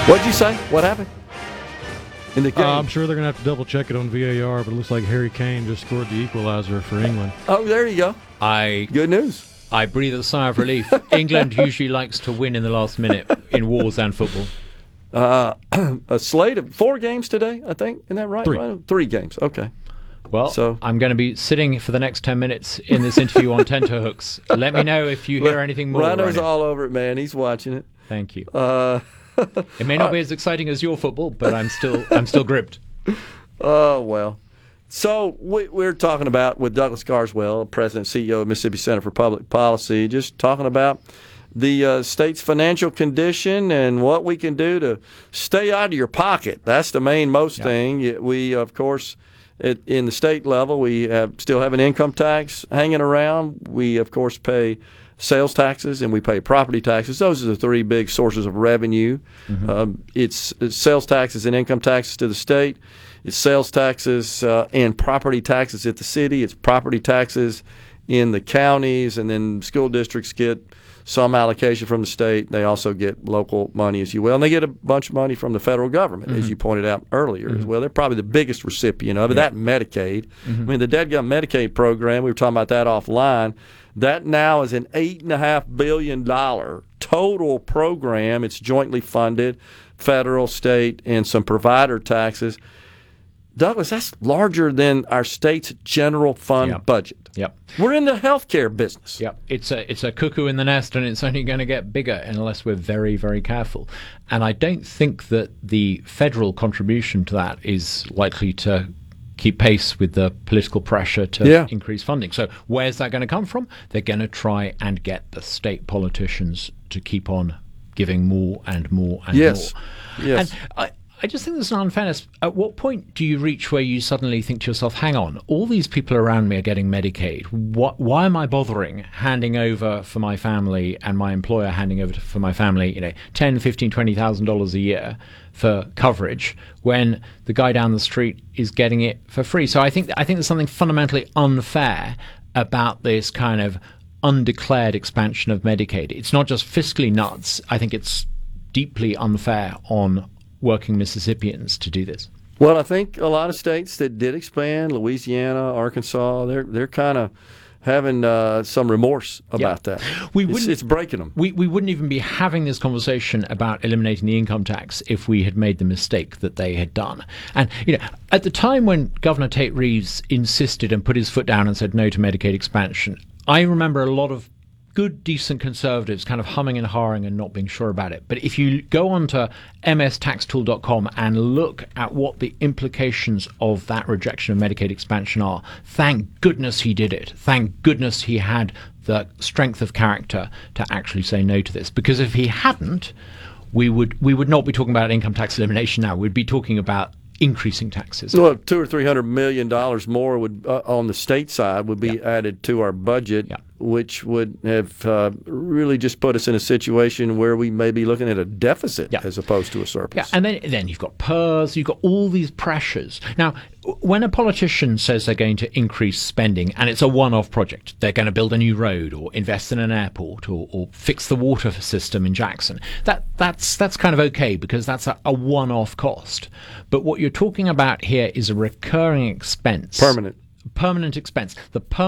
What'd you say? What happened in the game? I'm sure they're going to have to double check it on VAR, but it looks like Harry Kane just scored the equalizer for England. Oh, there you go. Good news. I breathe a sigh of relief. England usually likes to win in the last minute in wars and football. A slate of 4 games today, I think. Isn't that right? 3. 3 games. Okay. Well, so, I'm going to be sitting for the next 10 minutes in this interview on tenterhooks. Let me know if you hear anything more. Rhino's all over it, man. He's watching it. Thank you. It may not be as exciting as your football, but I'm still gripped. Oh, well. So we're talking about with Douglas Carswell, President and CEO of Mississippi Center for Public Policy, just talking about the state's financial condition and what we can do to stay out of your pocket. That's the most thing. We, of course, in the state level, we still have an income tax hanging around. We, of course, pay sales taxes and we pay property taxes. Those are the 3 big sources of revenue. Mm-hmm. It's sales taxes and income taxes to the state. It's sales taxes and property taxes at the city. It's property taxes in the counties, and then school districts get some allocation from the state. They also get local money as well. And they get a bunch of money from the federal government, as you pointed out earlier as well. They're probably the biggest recipient of it. That Medicaid. I mean, the dadgum Medicaid program, we were talking about that offline, that now is an $8.5 billion total program. It's jointly funded, federal, state, and some provider taxes. Douglas, that's larger than our state's general fund budget. Yep. We're in the healthcare business. Yep. It's a cuckoo in the nest, and it's only going to get bigger unless we're very, very careful. And I don't think that the federal contribution to that is likely to keep pace with the political pressure to increase funding. So where's that going to come from? They're going to try and get the state politicians to keep on giving more and more and more. Yes. And I just think there's an unfairness. At what point do you reach where you suddenly think to yourself, hang on, all these people around me are getting Medicaid. Why am I bothering handing over for my family and my employer handing over for my family, $10,000, $15,000, $20,000 a year for coverage when the guy down the street is getting it for free? So I think there's something fundamentally unfair about this kind of undeclared expansion of Medicaid. It's not just fiscally nuts. I think it's deeply unfair on working Mississippians to do this. Well, I think a lot of states that did expand, Louisiana, Arkansas, they're kind of having some remorse about that. It's breaking them. We wouldn't even be having this conversation about eliminating the income tax if we had made the mistake that they had done. And at the time when Governor Tate Reeves insisted and put his foot down and said no to Medicaid expansion, I remember a lot of good, decent conservatives kind of humming and hawing and not being sure about it. But if you go onto mstaxtool.com and look at what the implications of that rejection of Medicaid expansion are, thank goodness he did it. Thank goodness he had the strength of character to actually say no to this. Because if he hadn't, we would not be talking about income tax elimination now. We'd be talking about increasing taxes. Well, $200 or $300 million more would on the state side would be added to our budget, which would have really just put us in a situation where we may be looking at a deficit as opposed to a surplus. And then you've got PERS, you've got all these pressures. Now, when a politician says they're going to increase spending and it's a one-off project, they're going to build a new road or invest in an airport or fix the water system in Jackson, that's kind of okay because that's a one-off cost. But what you're talking about here is a recurring expense. Permanent expense. The